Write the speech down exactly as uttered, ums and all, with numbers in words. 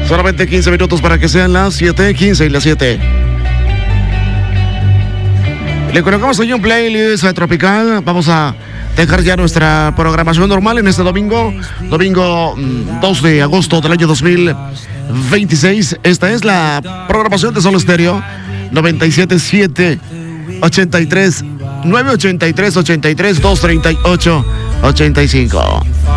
Solamente quince minutos para que sean las siete, quince y las siete. Le colocamos ahí un playlist tropical. Vamos a dejar ya nuestra programación normal en este domingo. Domingo dos de agosto del año dos mil veintiséis. Esta es la programación de Sol Estéreo. noventa y siete punto siete, ochenta y tres, nueve ochenta y tres, ochenta y tres, doscientos treinta y ocho, ochenta y cinco.